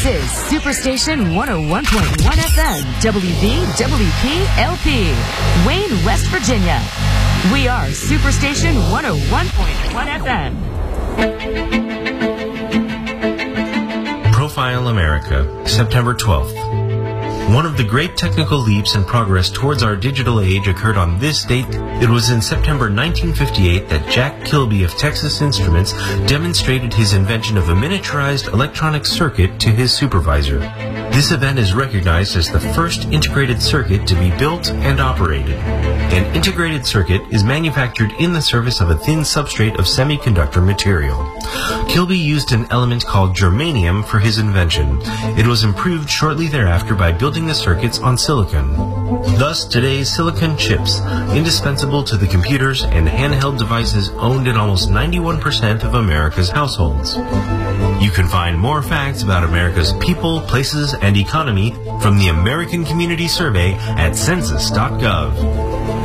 is Superstation 101.1 FM, WVWP-LP, Wayne, West Virginia. We are Superstation 101.1 FM. Profile America, September 12th. One of the great technical leaps in progress towards our digital age occurred on this date. It was in September 1958 that Jack Kilby of Texas Instruments demonstrated his invention of a miniaturized electronic circuit to his supervisor. This event is recognized as the first integrated circuit to be built and operated. An integrated circuit is manufactured in the surface of a thin substrate of semiconductor material. Kilby used an element called germanium for his invention. It was improved shortly thereafter by building the circuits on silicon. Thus, today's silicon chips, indispensable to the computers and handheld devices owned in almost 91% of America's households. You can find more facts about America's people, places, and economy from the American Community Survey at census.gov.